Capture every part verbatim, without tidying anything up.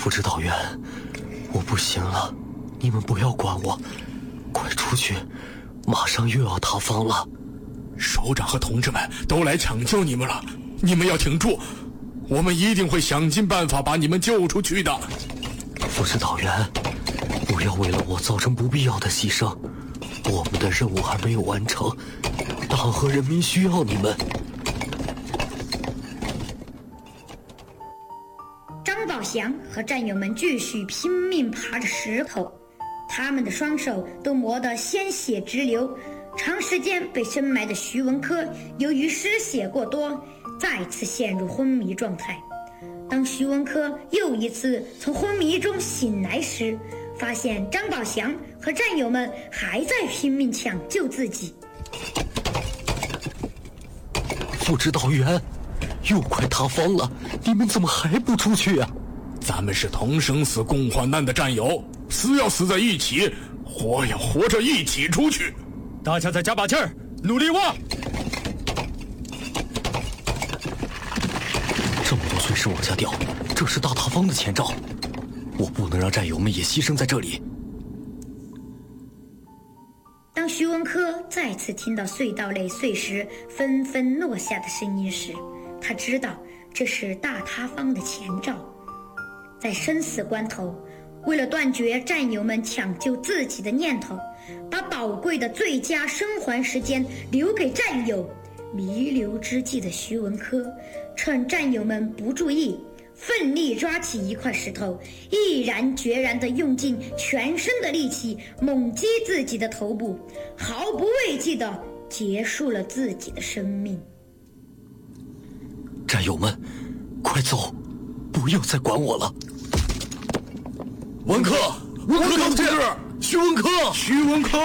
副指导员，我不行了，你们不要管我，快出去，马上又要塌方了。 首长和同志们都来抢救你们了，你们要挺住，我们一定会想尽办法把你们救出去的。 副指导员，不要为了我造成不必要的牺牲，我们的任务还没有完成，党和人民需要你们。 张宝祥和战友们继续拼命爬着石头，他们的双手都磨得鲜血直流。长时间被深埋的徐文科由于失血过多，再次陷入昏迷状态。当徐文科又一次从昏迷中醒来时，发现张宝祥和战友们还在拼命抢救自己。 副指导员，又快塌方了，你们怎么还不出去啊？ 咱们是同生死共患难的战友，死要死在一起，活要活着一起出去。 大家再加把劲儿，努力挖！ 这么多碎石往下掉，这是大塌方的前兆，我不能让战友们也牺牲在这里。 当徐文科再次听到隧道内碎石纷纷落下的声音时，他知道这是大塌方的前兆。在生死关头，为了断绝战友们抢救自己的念头，把宝贵的最佳生还时间留给战友，弥留之际的徐文科趁战友们不注意，奋力抓起一块石头，毅然决然地用尽全身的力气猛击自己的头部，毫不畏惧地结束了自己的生命。 战友们，快走，不要再管我了。 文科，文科同志，徐文科，徐文科。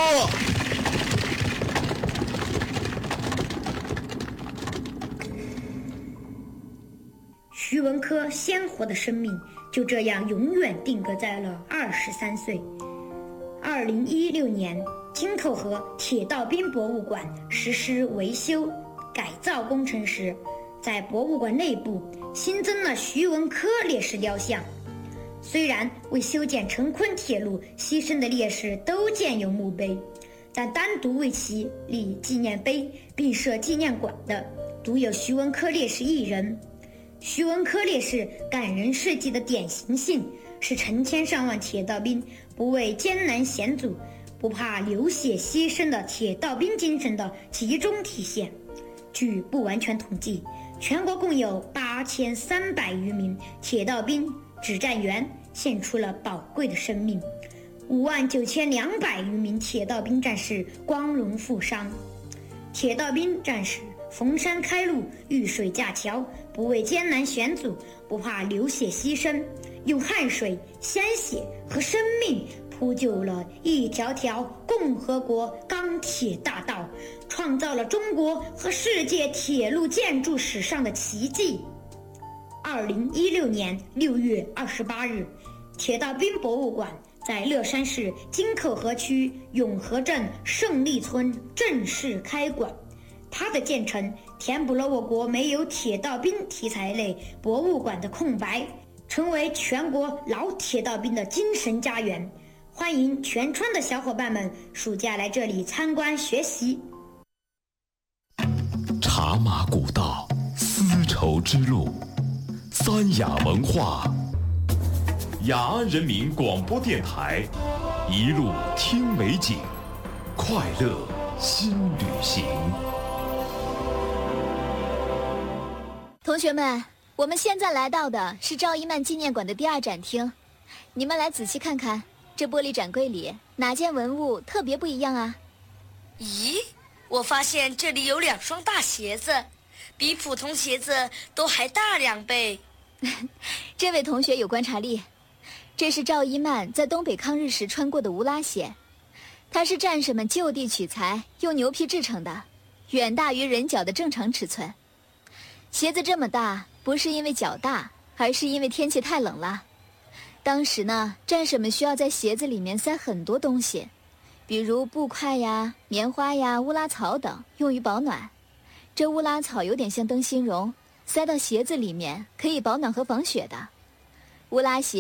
徐文科鲜活的生命就这样永远定格在了二十三岁。二零一六年，京口河铁道兵博物馆实施维修改造工程时，在博物馆内部新增了徐文科烈士雕像。虽然为修建成昆铁路牺牲的烈士都建有墓碑，但单独为其立纪念碑并设纪念馆的独有徐文科烈士一人。徐文科烈士感人事迹的典型性，是成千上万铁道兵不畏艰难险阻，不怕流血牺牲的铁道兵精神的集中体现。据不完全统计，全国共有八千三百余名铁道兵指战员献出了宝贵的生命，五万九千两百余名铁道兵战士光荣负伤。铁道兵战士逢山开路，遇水架桥，不畏艰难险阻，不怕流血牺牲，用汗水、鲜血和生命铺就了一条条共和国钢铁大道，创造了中国和世界铁路建筑史上的奇迹。二零一六年六月二十八日，铁道兵博物馆在乐山市京口河区永和镇胜利村正式开馆。它的建成填补了我国没有铁道兵题材类博物馆的空白，成为全国老铁道兵的精神家园。欢迎全川的小伙伴们暑假来这里参观学习。 茶马古道，丝绸之路，三雅文化，雅安人民广播电台，一路听美景，快乐新旅行。 同学们，我们现在来到的是赵一曼纪念馆的第二展厅，你们来仔细看看，这玻璃展柜里哪件文物特别不一样啊？ 咦，我发现这里有两双大鞋子，比普通鞋子都还大两倍。 这位同学有观察力，这是赵一曼在东北抗日时穿过的无拉鞋，它是战士们就地取材，用牛皮制成的，远大于人脚的正常尺寸。鞋子这么大，不是因为脚大，而是因为天气太冷了。当时呢，战士们需要在鞋子里面塞很多东西，比如布块呀、棉花呀、乌拉草等，用于保暖。这乌拉草有点像灯芯绒，塞到鞋子里面可以保暖和防雪的。乌拉鞋